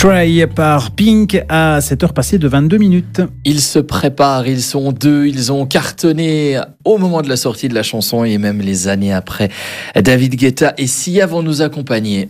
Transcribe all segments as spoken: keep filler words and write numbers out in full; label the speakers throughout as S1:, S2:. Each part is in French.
S1: Try par Pink à sept heures passées de vingt-deux minutes.
S2: Ils se préparent, ils sont deux, ils ont cartonné au moment de la sortie de la chanson et même les années après. David Guetta et Sia vont nous accompagner.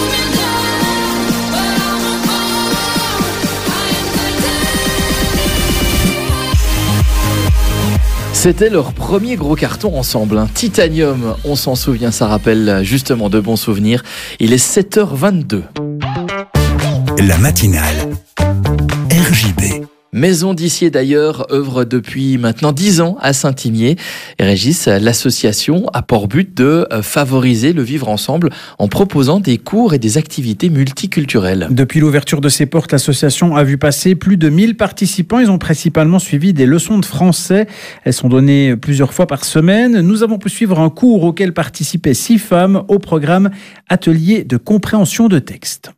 S2: C'était leur premier gros carton ensemble, hein. Titanium, on s'en souvient, ça rappelle justement de bons souvenirs. Il est sept heures vingt-deux.
S3: La matinale R J B.
S2: Maison d'Issier d'ailleurs œuvre depuis maintenant dix ans à Saint-Imier. Et Régis, l'association a pour but de favoriser le vivre ensemble en proposant des cours et des activités multiculturelles.
S1: Depuis l'ouverture de ses portes, l'association a vu passer plus de mille participants. Ils ont principalement suivi des leçons de français. Elles sont données plusieurs fois par semaine. Nous avons pu suivre un cours auquel participaient six femmes au programme Atelier de compréhension de texte.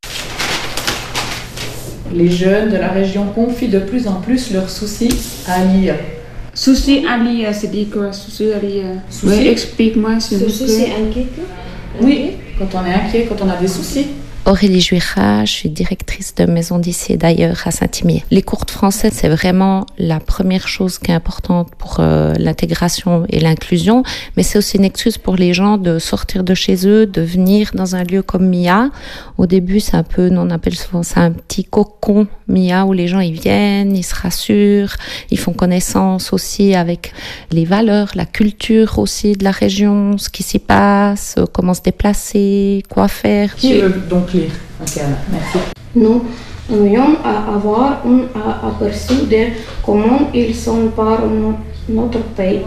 S4: Les jeunes de la région confient de plus en plus leurs soucis à l'I A.
S5: Soucis à l'I A, c'est dit quoi? Soucis à l'I A.
S4: Soucis.
S5: Oui, explique-moi s'il vous plaît.
S6: Soucis, c'est inquiet.
S4: Oui, quand on est inquiet, quand on a des soucis.
S7: Aurélie Juira, je suis directrice de Maison d'Issier d'ailleurs à Saint-Imier. Les cours de français, c'est vraiment la première chose qui est importante pour euh, l'intégration et l'inclusion, mais c'est aussi une excuse pour les gens de sortir de chez eux, de venir dans un lieu comme M I A. Au début, c'est un peu, nous on appelle souvent ça un petit cocon M I A où les gens ils viennent, ils se rassurent, ils font connaissance aussi avec les valeurs, la culture aussi de la région, ce qui s'y passe, comment se déplacer, quoi faire.
S4: Qui veut donc lire? Ok, merci.
S6: Nous aimions avoir un aperçu de comment ils sont par notre pays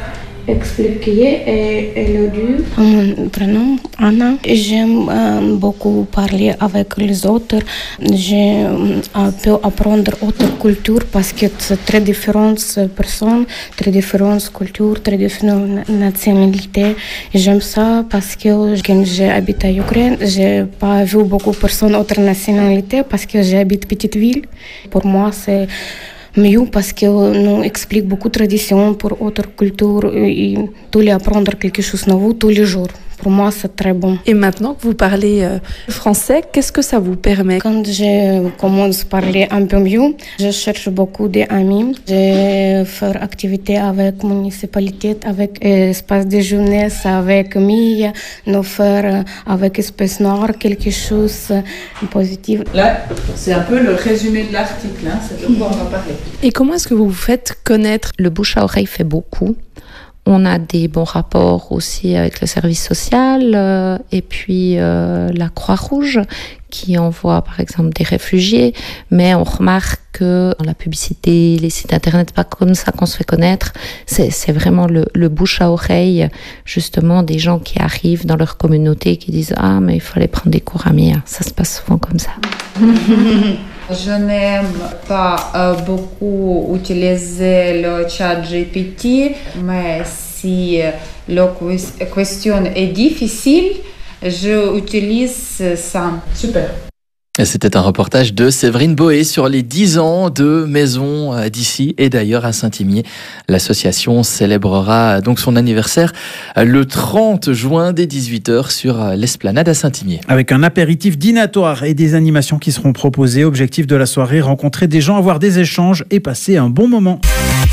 S6: expliqué et élu.
S8: Mon prénom Anna. J'aime euh, beaucoup parler avec les autres. J'ai euh, pu apprendre autre culture parce que c'est très différentes personnes, très différentes cultures, très différentes nationalités. J'aime ça parce que quand j'habite à Ukraine, j'ai pas vu beaucoup de personnes autres nationalités parce que j'habite petite ville. Pour moi, c'est mieux parce que nous explique beaucoup de traditions pour autres cultures et tous les apprendre quelque chose de nouveau tous les jours. Pour moi, c'est très bon.
S9: Et maintenant que vous parlez euh, français, qu'est-ce que ça vous permet?
S8: Quand je commence à parler un peu mieux, je cherche beaucoup d'amis. Je fais activités avec la municipalité, avec l'espace de jeunesse, avec M I A, nous faire avec Espace Noir quelque chose de positif.
S4: Là, c'est un peu le résumé de l'article, hein, c'est de quoi on va parler.
S9: Et comment est-ce que vous vous faites connaître?
S7: Le bouche à oreille fait beaucoup. On a des bons rapports aussi avec le service social euh, et puis euh, la Croix-Rouge qui envoie par exemple des réfugiés, mais on remarque que dans la publicité, les sites internet, c'est pas comme ça qu'on se fait connaître, c'est, c'est vraiment le, le bouche à oreille justement des gens qui arrivent dans leur communauté qui disent « Ah, mais il fallait prendre des cours à M I A ». Ça se passe souvent comme ça.
S10: Je n'aime pas euh, beaucoup utiliser le chat G P T, mais si la question est difficile, j'utilise ça.
S4: Super.
S2: C'était un reportage de Séverine Boé sur les dix ans de Maison d'Issier et d'ailleurs à Saint-Imier. L'association célébrera donc son anniversaire le trente juin dès dix-huit heures sur l'esplanade à Saint-Imier.
S1: Avec un apéritif dînatoire et des animations qui seront proposées. Objectif de la soirée, rencontrer des gens, avoir des échanges et passer un bon moment.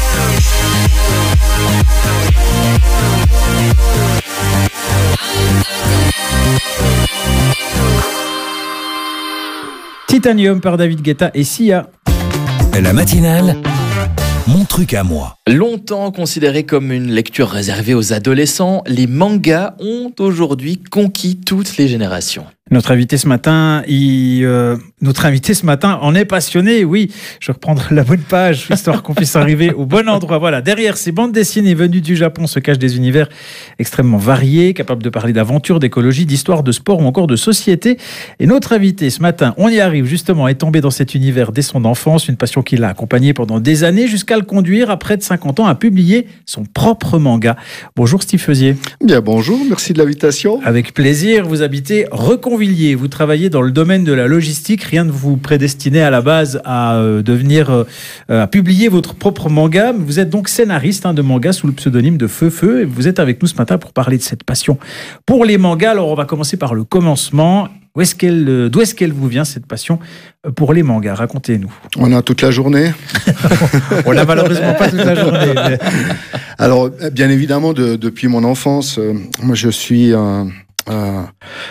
S1: Titanium par David Guetta et Sia.
S3: La matinale, mon truc à moi.
S2: Longtemps considéré comme une lecture réservée aux adolescents, les mangas ont aujourd'hui conquis toutes les générations.
S1: Notre invité ce matin, il, euh, notre invité ce matin en est passionné. Oui, je vais reprendre la bonne page, histoire qu'on puisse arriver au bon endroit. Voilà, derrière ces bandes dessinées venues du Japon se cachent des univers extrêmement variés, capables de parler d'aventure, d'écologie, d'histoire, de sport ou encore de société. Et notre invité ce matin, on y arrive justement, est tombé dans cet univers dès son enfance, une passion qui l'a accompagné pendant des années jusqu'à le conduire à près de cinquante ans à publier son propre manga. Bonjour Steve Feusier.
S11: Bien bonjour, merci de l'invitation.
S1: Avec plaisir, vous habitez Reconvilliers. Vous travaillez dans le domaine de la logistique. Rien ne vous prédestinait à la base à euh, devenir, euh, à publier votre propre manga. Vous êtes donc scénariste hein, de manga sous le pseudonyme de Feu Feu. Et vous êtes avec nous ce matin pour parler de cette passion pour les mangas. Alors on va commencer par le commencement. Où est-ce qu'elle, d'où est-ce qu'elle vous vient, cette passion pour les mangas? Racontez-nous.
S11: On a toute la journée.
S1: On n'a malheureusement pas toute la journée. Mais...
S11: Alors, bien évidemment, de, depuis mon enfance, euh, moi je suis... Euh, euh,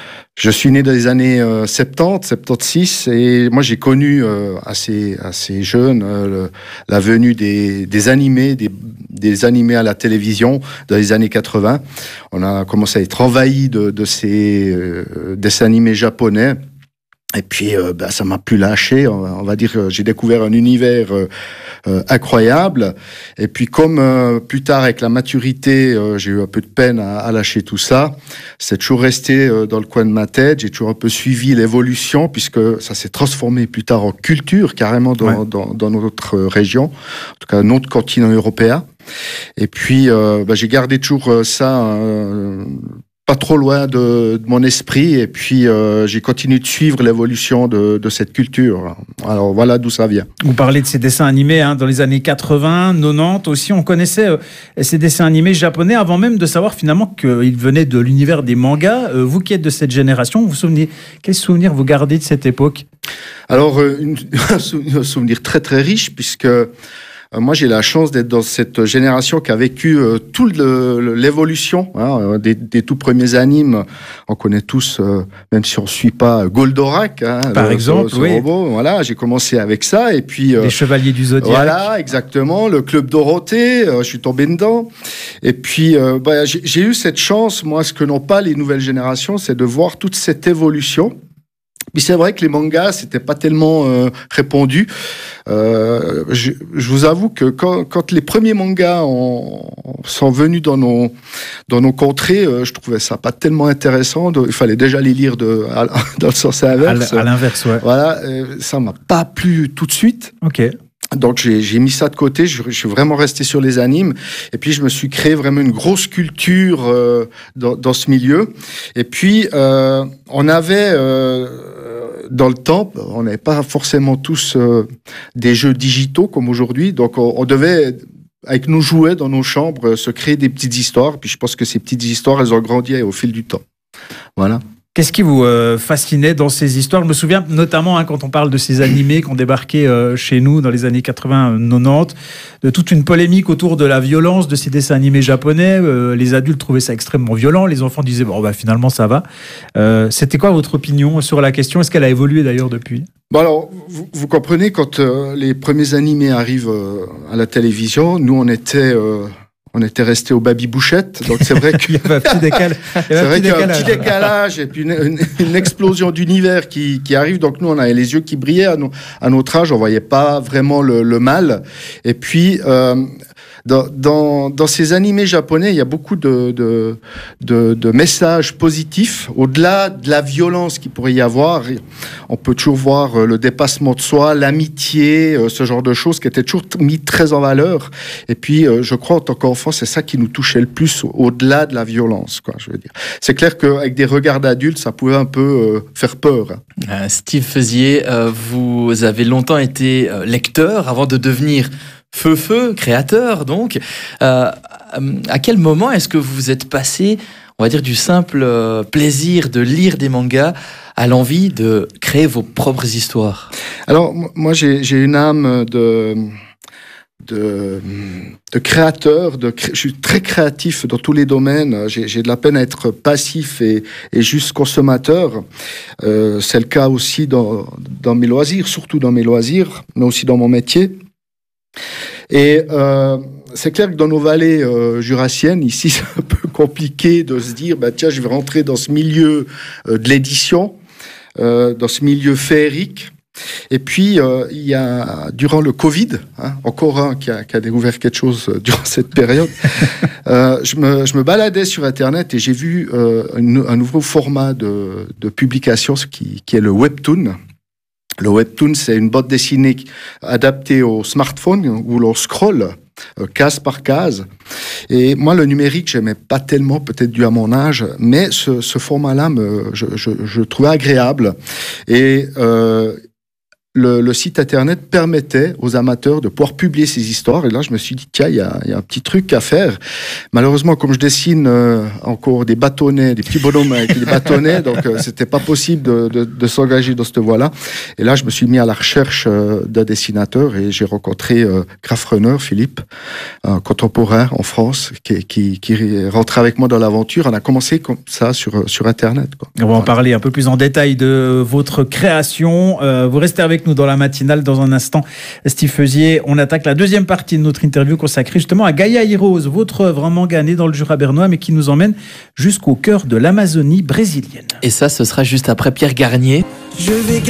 S11: Je suis né dans les années euh, soixante-dix, soixante-seize, et moi j'ai connu euh, assez assez jeune euh, le, la venue des, des animés, des, des animés à la télévision dans les années quatre-vingts. On a commencé à être envahi de, de ces euh, dessins animés japonais. Et puis, euh, bah, ça m'a plus lâché. On va dire que j'ai découvert un univers euh, euh, incroyable. Et puis, comme euh, plus tard, avec la maturité, euh, j'ai eu un peu de peine à, à lâcher tout ça, c'est toujours resté euh, dans le coin de ma tête. J'ai toujours un peu suivi l'évolution, puisque ça s'est transformé plus tard en culture, carrément dans, ouais. dans, dans notre région, en tout cas notre continent européen. Et puis, euh, bah, j'ai gardé toujours ça... Euh, pas trop loin de, de mon esprit, et puis euh, j'ai continué de suivre l'évolution de, de cette culture. Alors voilà d'où ça vient.
S1: Vous parlez de ces dessins animés hein, dans les années quatre-vingts, quatre-vingt-dix aussi. On connaissait euh, ces dessins animés japonais avant même de savoir finalement qu'ils venaient de l'univers des mangas. Euh, vous qui êtes de cette génération, vous vous souvenez, quels souvenirs vous gardez de cette époque?
S11: Alors, euh, une, un souvenir très très riche, puisque moi, j'ai la chance d'être dans cette génération qui a vécu euh, toute le, l'évolution hein, des, des tout premiers animes. On connaît tous, euh, même si on ne suit pas Goldorak, hein,
S1: par
S11: le,
S1: exemple,
S11: ce, ce
S1: oui.
S11: robot. Voilà, j'ai commencé avec ça, et puis euh,
S1: les Chevaliers du Zodiaque.
S11: Voilà, exactement. Le Club Dorothée, euh, je suis tombé dedans. Et puis, euh, bah, j'ai, j'ai eu cette chance, moi, ce que n'ont pas les nouvelles générations, c'est de voir toute cette évolution. Puis c'est vrai que les mangas, c'était pas tellement euh, répandu. Euh, je, je vous avoue que quand, quand les premiers mangas ont, sont venus dans nos dans nos contrées, euh, je trouvais ça pas tellement intéressant. De, il fallait déjà les lire de, à, dans le sens inverse.
S1: À l'inverse, ouais.
S11: Voilà, euh, ça m'a pas plu tout de suite.
S1: Ok.
S11: Donc j'ai, j'ai mis ça de côté, je, je suis vraiment resté sur les animes, et puis je me suis créé vraiment une grosse culture euh, dans, dans ce milieu. Et puis euh, on avait euh, dans le temps, on n'avait pas forcément tous euh, des jeux digitaux comme aujourd'hui, donc on, on devait avec nos jouets dans nos chambres se créer des petites histoires. Puis je pense que ces petites histoires, elles ont grandi au fil du temps. Voilà.
S1: Qu'est-ce qui vous euh, fascinait dans ces histoires? Je me souviens notamment hein, quand on parle de ces animés qui ont débarqué euh, chez nous dans les années quatre-vingts quatre-vingt-dix, de toute une polémique autour de la violence de ces dessins animés japonais. Euh, les adultes trouvaient ça extrêmement violent, les enfants disaient bon bah finalement ça va. Euh, c'était quoi votre opinion sur la question? Est-ce qu'elle a évolué d'ailleurs depuis?
S11: Bon alors, vous, vous comprenez, quand euh, les premiers animés arrivent euh, à la télévision, nous on était... Euh On était resté au baby-bouchette, donc c'est vrai qu'il
S1: y avait un petit décalage.
S11: C'est vrai qu'il y a un petit décalage et puis une, une, une explosion d'univers qui, qui arrive. Donc nous, on avait les yeux qui brillaient à, no, à notre âge, on voyait pas vraiment le, le mal. Et puis euh, dans, dans, dans ces animés japonais, il y a beaucoup de, de, de, de messages positifs. Au-delà de la violence qu'il pourrait y avoir, on peut toujours voir le dépassement de soi, l'amitié, ce genre de choses qui étaient toujours mis très en valeur. Et puis, je crois, en tant qu'enfant, c'est ça qui nous touchait le plus, au-delà de la violence, quoi, je veux dire. C'est clair qu'avec des regards d'adultes, ça pouvait un peu euh, faire peur.
S2: Euh, Steve Feusier, euh, vous avez longtemps été euh, lecteur avant de devenir Feu-Feu, créateur, donc. Euh, à quel moment est-ce que vous êtes passé, on va dire, du simple euh, plaisir de lire des mangas à l'envie de créer vos propres histoires?
S11: Alors, moi, j'ai, j'ai une âme de... De, de créateur, de, je suis très créatif dans tous les domaines. J'ai, j'ai de la peine à être passif et, et juste consommateur. Euh, c'est le cas aussi dans, dans mes loisirs, surtout dans mes loisirs, mais aussi dans mon métier. Et euh, c'est clair que dans nos vallées euh, jurassiennes, ici, c'est un peu compliqué de se dire, bah, tiens, je vais rentrer dans ce milieu euh, de l'édition, euh, dans ce milieu féerique. Et puis, euh, il y a, durant le Covid, hein, encore un qui a, qui a découvert quelque chose durant cette période, euh, je, me, je me baladais sur Internet et j'ai vu euh, une, un nouveau format de, de publication qui, qui est le webtoon. Le webtoon, c'est une bande dessinée adaptée au smartphone où l'on scrolle euh, case par case. Et moi, le numérique, j'aimais pas tellement, peut-être dû à mon âge, mais ce, ce format-là, me, je, je, je le trouvais agréable. Et euh, le, le site internet permettait aux amateurs de pouvoir publier ces histoires. Et là, je me suis dit, tiens, il y a, y a un petit truc à faire. Malheureusement, comme je dessine euh, encore des bâtonnets, des petits bonhommes avec des bâtonnets, donc euh, c'était pas possible de, de, de s'engager dans cette voie-là. Et là, je me suis mis à la recherche euh, d'un dessinateur et j'ai rencontré euh, Graph Runner, Philippe, un contemporain en France, qui, qui, qui rentrait avec moi dans l'aventure. On a commencé comme ça sur, sur Internet, quoi.
S1: On va
S11: Voilà.
S1: en parler un peu plus en détail de votre création. Euh, vous restez avec nous dans la matinale dans un instant. Steve Feusier, on attaque la deuxième partie de notre interview consacrée justement à Gaia Heroes, votre œuvre en manga née dans le Jura bernois mais qui nous emmène jusqu'au cœur de l'Amazonie brésilienne.
S2: Et ça, ce sera juste après Pierre Garnier.
S12: Je vais